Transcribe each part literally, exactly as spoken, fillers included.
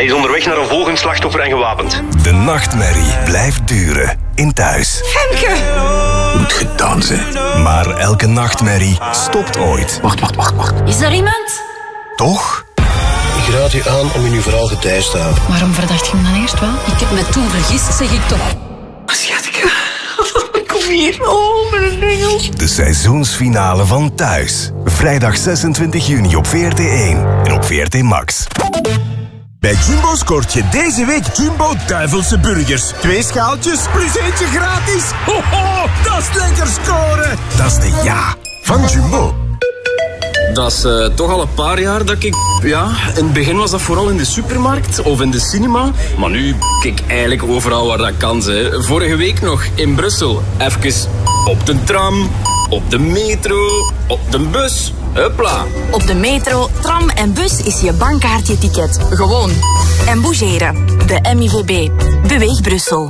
Hij is onderweg naar een volgend slachtoffer en gewapend. De nachtmerrie blijft duren in Thuis. Femke! Moet gedaan zijn. Maar elke nachtmerrie stopt ooit. Wacht, wacht, wacht, wacht. Is er iemand? Toch? Ik raad u aan om in uw verhaal getuige te houden. Waarom verdacht je hem dan eerst wel? Ik heb me toen vergist, zeg ik toch. Schatje, kom hier. Oh, mijn engel. De seizoensfinale van Thuis. Vrijdag zesentwintig juni op V R T één en op V R T Max. Bij Jumbo scoort je deze week Jumbo Duivelse Burgers. Twee schaaltjes plus eentje gratis. Ho, ho, dat is lekker scoren. Dat is de ja van Jumbo. Dat is uh, toch al een paar jaar dat ik... Ja, in het begin was dat vooral in de supermarkt of in de cinema. Maar nu kijk ik eigenlijk overal waar dat kan. Hè. Vorige week nog in Brussel. Even op de tram, op de metro, op de bus. Hupla. Op de metro, tram en bus is je bankkaartje ticket. Gewoon. En bougeren. De M I V B. Beweeg Brussel.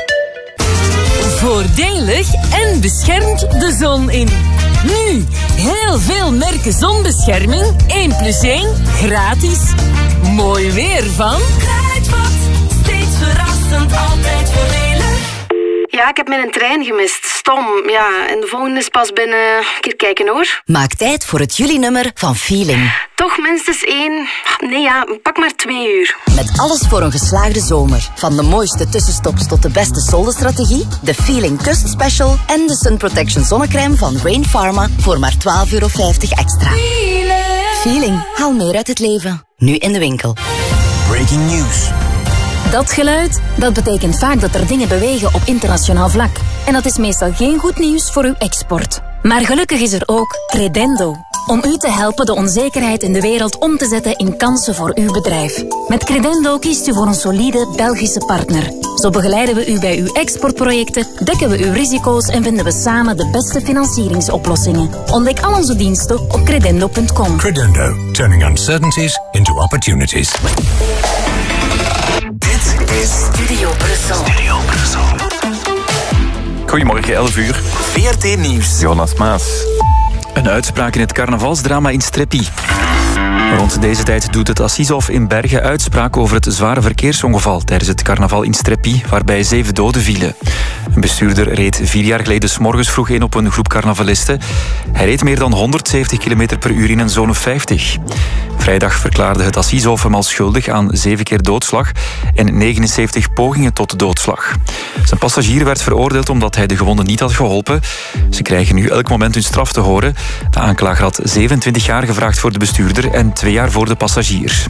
Voordelig en beschermt de zon in. Nu, heel veel merken zonbescherming. één plus één, gratis. Mooi weer van... Kruidvat, steeds verrassend, altijd voordelig. Ja, ik heb mijn trein gemist. Stom, ja. En de volgende is pas binnen... Een keer kijken, hoor. Maak tijd voor het juli-nummer van Feeling. Toch minstens één... Nee, ja, pak maar twee uur. Met alles voor een geslaagde zomer. Van de mooiste tussenstops tot de beste soldenstrategie, de Feeling Kust Special en de Sun Protection zonnecrème van Rain Pharma voor maar twaalf euro vijftig extra. Feeling. Feeling. Haal meer uit het leven. Nu in de winkel. Breaking news. Dat geluid, dat betekent vaak dat er dingen bewegen op internationaal vlak. En dat is meestal geen goed nieuws voor uw export. Maar gelukkig is er ook Credendo. Om u te helpen de onzekerheid in de wereld om te zetten in kansen voor uw bedrijf. Met Credendo kiest u voor een solide Belgische partner. Zo begeleiden we u bij uw exportprojecten, dekken we uw risico's en vinden we samen de beste financieringsoplossingen. Ontdek al onze diensten op credendo punt com. Credendo, turning uncertainties into opportunities. Dit is Studio Brussel. Studio Brussel. Goedemorgen, elf uur. V R T Nieuws. Jonas Maas. Een uitspraak in het carnavalsdrama in Streppi. Rond deze tijd doet het Assishof in Bergen uitspraak over het zware verkeersongeval tijdens het carnaval in Streppi, waarbij zeven doden vielen. Een bestuurder reed vier jaar geleden 's morgens vroeg in op een groep carnavalisten. Hij reed meer dan honderdzeventig kilometer per uur in een zone vijftig. Vrijdag verklaarde het Assishof hem als schuldig aan zeven keer doodslag en negenenzeventig pogingen tot doodslag. Zijn passagier werd veroordeeld omdat hij de gewonden niet had geholpen. Ze krijgen nu elk moment hun straf te horen. De aanklager had zevenentwintig jaar gevraagd voor de bestuurder en twee jaar voor de passagier.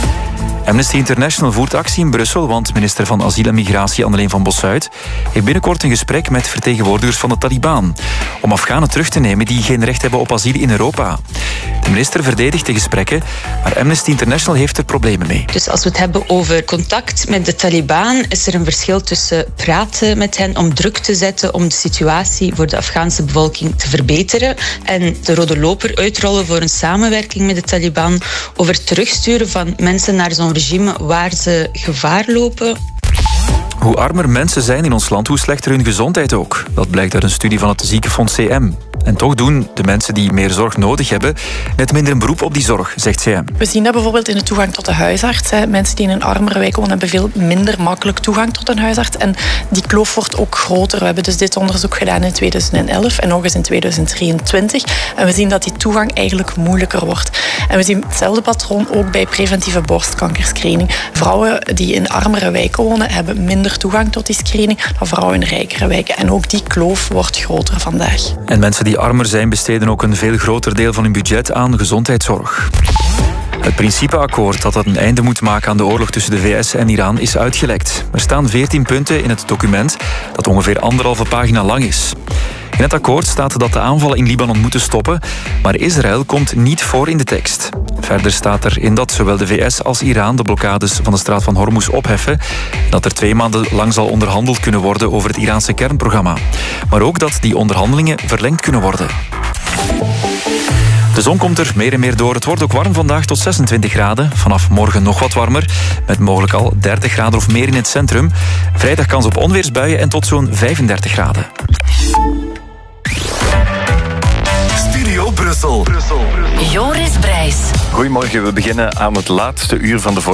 Amnesty International voert actie in Brussel, want minister van Asiel en Migratie Anneleen van Bossuyt heeft binnenkort een gesprek met vertegenwoordigers van de Taliban om Afghanen terug te nemen die geen recht hebben op asiel in Europa. De minister verdedigt de gesprekken, maar Amnesty International heeft er problemen mee. Dus als we het hebben over contact met de Taliban, is er een verschil tussen praten met hen om druk te zetten om de situatie voor de Afghaanse bevolking te verbeteren en de rode loper uitrollen voor een samenwerking met de Taliban over terugsturen van mensen naar zo'n regime waar ze gevaar lopen. Hoe armer mensen zijn in ons land, hoe slechter hun gezondheid ook. Dat blijkt uit een studie van het ziekenfonds C M. En toch doen de mensen die meer zorg nodig hebben net minder een beroep op die zorg, zegt C M. We zien dat bijvoorbeeld in de toegang tot de huisarts. Hè. Mensen die in een armere wijk wonen hebben veel minder makkelijk toegang tot een huisarts. En die kloof wordt ook groter. We hebben dus dit onderzoek gedaan in tweeduizend elf en nog eens in tweeduizend drieëntwintig. En we zien dat die toegang eigenlijk moeilijker wordt. En we zien hetzelfde patroon ook bij preventieve borstkankerscreening. Vrouwen die in armere wijken wonen hebben minder toegang tot die screening dan vrouwen in rijkere wijken. En ook die kloof wordt groter vandaag. En mensen die armer zijn besteden ook een veel groter deel van hun budget aan gezondheidszorg. Het principeakkoord dat een einde moet maken aan de oorlog tussen de V S en Iran is uitgelekt. Er staan veertien punten in het document dat ongeveer anderhalve pagina lang is. In het akkoord staat dat de aanvallen in Libanon moeten stoppen, maar Israël komt niet voor in de tekst. Verder staat erin dat zowel de V S als Iran de blokkades van de straat van Hormuz opheffen en dat er twee maanden lang zal onderhandeld kunnen worden over het Iraanse kernprogramma. Maar ook dat die onderhandelingen verlengd kunnen worden. De zon komt er meer en meer door. Het wordt ook warm vandaag tot zesentwintig graden. Vanaf morgen nog wat warmer, met mogelijk al dertig graden of meer in het centrum. Vrijdag kans op onweersbuien en tot zo'n vijfendertig graden. Studio Brussel. Joris Brijs. Goedemorgen, we beginnen aan het laatste uur van de